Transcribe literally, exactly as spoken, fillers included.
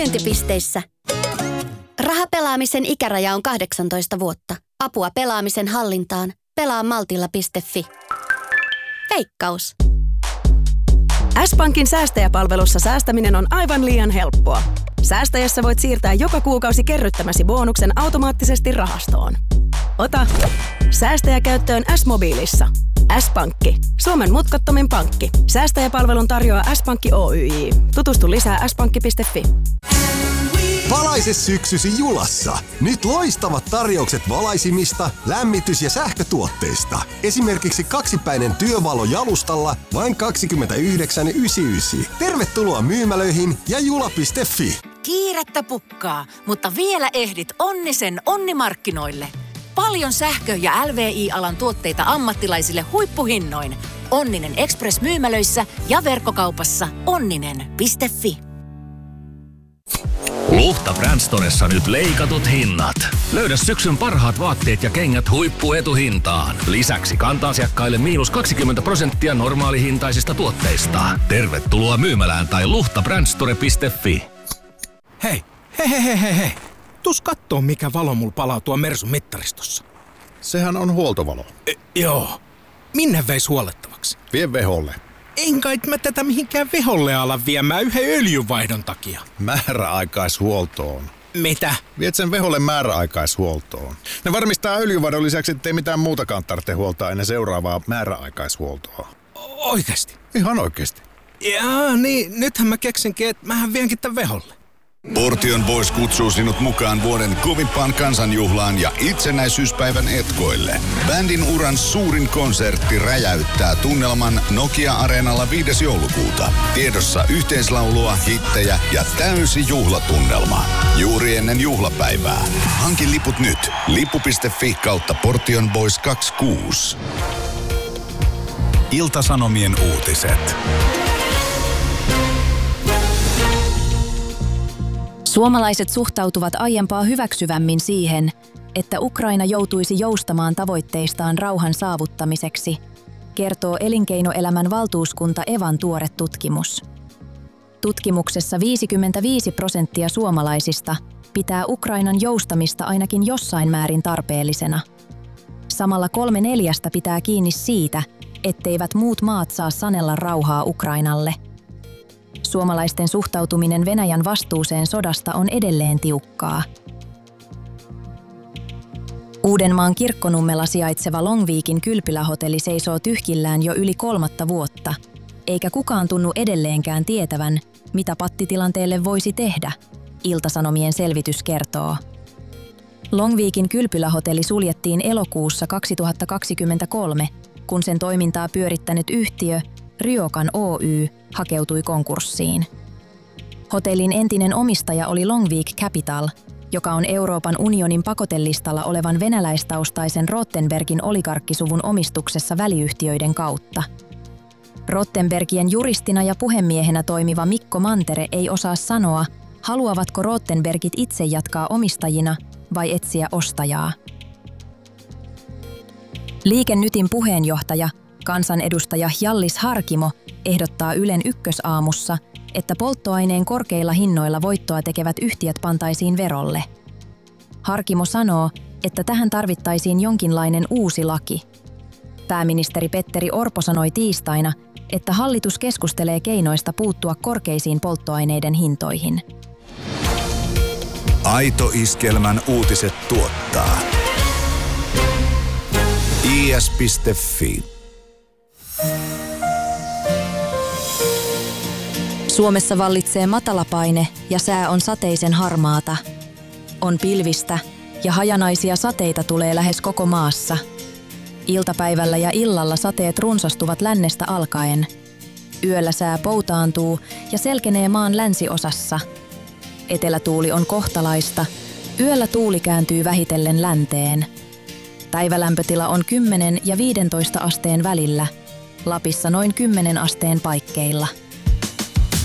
Myyntipisteissä. Rahapelaamisen ikäraja on kahdeksantoista vuotta. Apua pelaamisen hallintaan. Pelaa maltilla piste fi. Veikkaus. S-Pankin säästäjäpalvelussa säästäminen on aivan liian helppoa. Säästäjässä voit siirtää joka kuukausi kerryttämäsi bonuksen automaattisesti rahastoon. Ota säästäjäkäyttöön S-mobiilissa. S-Pankki. Suomen mutkattomin pankki. Säästäjäpalvelun tarjoaa S-Pankki Oyj. Tutustu lisää s pankki piste fi. Valaise syksysi Julassa. Nyt loistavat tarjoukset valaisimista, lämmitys- ja sähkötuotteista. Esimerkiksi kaksipäinen työvalo jalustalla vain kaksikymmentäyhdeksän pilkku yhdeksänkymmentäyhdeksän. Tervetuloa myymälöihin ja jula piste fi. Kiirettä pukkaa, mutta vielä ehdit Onnisen onnimarkkinoille. Paljon sähkö- ja L V I-alan tuotteita ammattilaisille huippuhinnoin. Onninen Express-myymälöissä ja verkkokaupassa onninen piste fi. Luhta Brandstoressa nyt leikatut hinnat. Löydä syksyn parhaat vaatteet ja kengät huippuetuhintaan. Lisäksi kanta-asiakkaille miinus kaksikymmentä prosenttia normaalihintaisista tuotteista. Tervetuloa myymälään tai luhta brandstore piste fi. Hei, hei, hei, hei, hei, hei. Tuus kattoo, mikä valo mulla palaa tuo Mersun mittaristossa. Sehän on huoltovalo. E, joo. Minne veis huollettavaksi? Vie veholle. En kai mä tätä mihinkään veholle ala viemään yhden öljynvaihdon takia. Määräaikaishuoltoon. Mitä? Viet sen veholle määräaikaishuoltoon. Ne varmistaa öljynvaihdon lisäksi, ettei mitään muutakaan tarvitse huoltaa ennen seuraavaa määräaikaishuoltoa. Oikeesti? Ihan oikeesti. Jaa, niin nythän mä keksinkin, että mähän vienkin tän veholle. Portion Boys kutsuu sinut mukaan vuoden kovimpaan kansanjuhlaan ja itsenäisyyspäivän etkoille. Bändin uran suurin konsertti räjäyttää tunnelman Nokia-areenalla viides joulukuuta. Tiedossa yhteislaulua, hittejä ja täysi juhlatunnelma. Juuri ennen juhlapäivää. Hanki liput nyt. lippu piste fi kautta Portion Boys kaksikymmentäkuusi. Ilta-Sanomien uutiset. Suomalaiset suhtautuvat aiempaa hyväksyvämmin siihen, että Ukraina joutuisi joustamaan tavoitteistaan rauhan saavuttamiseksi, kertoo elinkeinoelämän valtuuskunta Evan tuore tutkimus. Tutkimuksessa viisikymmentäviisi prosenttia suomalaisista pitää Ukrainan joustamista ainakin jossain määrin tarpeellisena. Samalla kolme neljästä pitää kiinni siitä, etteivät muut maat saa sanella rauhaa Ukrainalle. Suomalaisten suhtautuminen Venäjän vastuuseen sodasta on edelleen tiukkaa. Uudenmaan Kirkkonummella sijaitseva Longviikin kylpylähotelli seisoo tyhjillään jo yli kolmatta vuotta, eikä kukaan tunnu edelleenkään tietävän, mitä pattitilanteelle voisi tehdä, Ilta-Sanomien selvitys kertoo. Longviikin kylpylähotelli suljettiin elokuussa kaksituhattakaksikymmentäkolme, kun sen toimintaa pyörittänyt yhtiö Ryokan Oy hakeutui konkurssiin. Hotellin entinen omistaja oli Longvik Capital, joka on Euroopan unionin pakotelistalla olevan venäläistaustaisen Rottenbergin oligarkkisuvun omistuksessa väliyhtiöiden kautta. Rottenbergien juristina ja puhemiehenä toimiva Mikko Mantere ei osaa sanoa, haluavatko Rottenbergit itse jatkaa omistajina vai etsiä ostajaa. Liike Nytin puheenjohtaja, kansanedustaja Hjallis Harkimo ehdottaa Ylen Ykkösaamussa, että polttoaineen korkeilla hinnoilla voittoa tekevät yhtiöt pantaisiin verolle. Harkimo sanoo, että tähän tarvittaisiin jonkinlainen uusi laki. Pääministeri Petteri Orpo sanoi tiistaina, että hallitus keskustelee keinoista puuttua korkeisiin polttoaineiden hintoihin. Aito Iskelmän uutiset tuottaa i s piste fi. Suomessa vallitsee matalapaine ja sää on sateisen harmaata. On pilvistä ja hajanaisia sateita tulee lähes koko maassa. Iltapäivällä ja illalla sateet runsastuvat lännestä alkaen. Yöllä sää poutaantuu ja selkenee maan länsiosassa. Etelätuuli on kohtalaista. Yöllä tuuli kääntyy vähitellen länteen. Päivälämpötila on kymmenen ja viidentoista asteen välillä. Lapissa noin kymmenen asteen paikkeilla.